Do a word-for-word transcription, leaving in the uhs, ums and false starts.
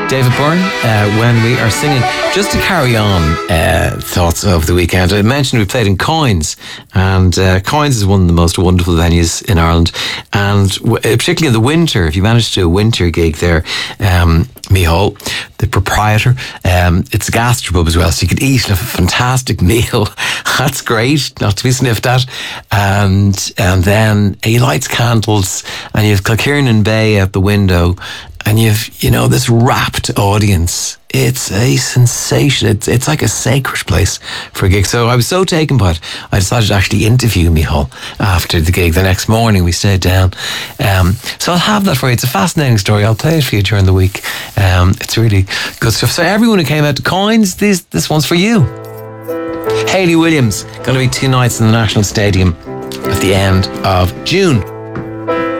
David Byrne, uh, when we are singing. Just to carry on uh, thoughts of the weekend, I mentioned we played in Coins, and uh, Coins is one of the most wonderful venues in Ireland, and w- particularly in the winter, if you manage to do a winter gig there, um, Micheál, the proprietor, um, it's a gastropub as well, so you could eat a fantastic meal. That's great, not to be sniffed at. And and then he lights candles, and you have Kilkiernan Bay out the window, and you've, you know, this rapt audience. It's a sensation. It's it's like a sacred place for a gig. So I was so taken by it, I decided to actually interview Micheál after the gig. The next morning we stayed down. Um, so I'll have that for you. It's a fascinating story. I'll play it for you during the week. Um, it's really good stuff. So everyone who came out to Coins, this, this one's for you. Hayley Williams, going to be two nights in the National Stadium at the end of June.